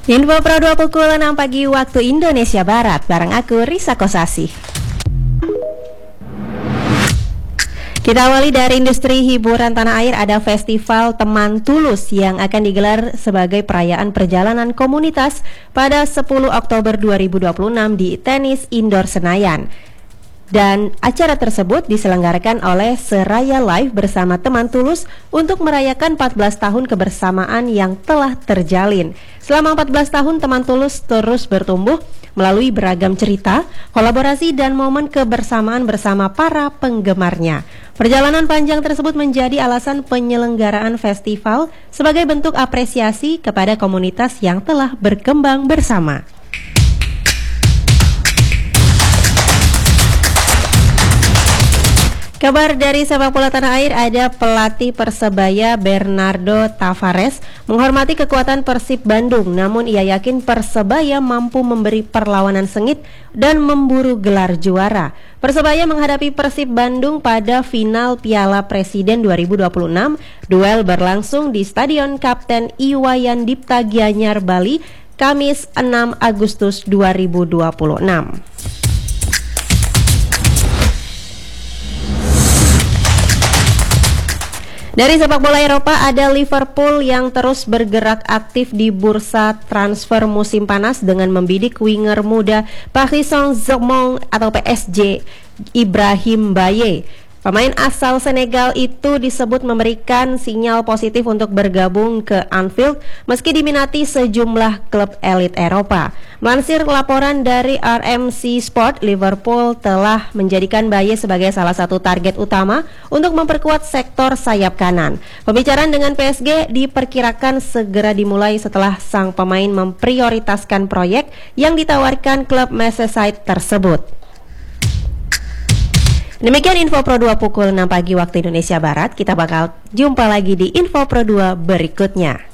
Info Pro 2 pukul 6 pagi waktu Indonesia Barat. Bareng aku Risa Kosasih. Kita awali dari industri hiburan tanah air. Ada festival Teman Tulus yang akan digelar sebagai perayaan perjalanan komunitas pada 10 Oktober 2026 di Tenis Indoor Senayan. Dan acara tersebut diselenggarakan oleh Seraya Live bersama Teman Tulus untuk merayakan 14 tahun kebersamaan yang telah terjalin. Selama 14 tahun Teman Tulus terus bertumbuh melalui beragam cerita, kolaborasi dan momen kebersamaan bersama para penggemarnya. Perjalanan panjang tersebut menjadi alasan penyelenggaraan festival sebagai bentuk apresiasi kepada komunitas yang telah berkembang bersama. Kabar dari sepak bola tanah air, ada pelatih Persebaya Bernardo Tavares menghormati kekuatan Persib Bandung, namun ia yakin Persebaya mampu memberi perlawanan sengit dan memburu gelar juara. Persebaya menghadapi Persib Bandung pada final Piala Presiden 2026. Duel berlangsung di Stadion Kapten Iwayan Dipta Gianyar, Bali, Kamis 6 Agustus 2026. Dari sepak bola Eropa, ada Liverpool yang terus bergerak aktif di bursa transfer musim panas dengan membidik winger muda Paris Saint-Germain atau PSG Ibrahim Baye. Pemain asal Senegal itu disebut memberikan sinyal positif untuk bergabung ke Anfield meski diminati sejumlah klub elit Eropa. Melansir laporan dari RMC Sport, Liverpool telah menjadikan Baye sebagai salah satu target utama untuk memperkuat sektor sayap kanan. Pembicaraan dengan PSG diperkirakan segera dimulai setelah sang pemain memprioritaskan proyek yang ditawarkan klub Merseyside tersebut. Demikian Info Pro 2 pukul 6 pagi waktu Indonesia Barat. Kita bakal jumpa lagi di Info Pro 2 berikutnya.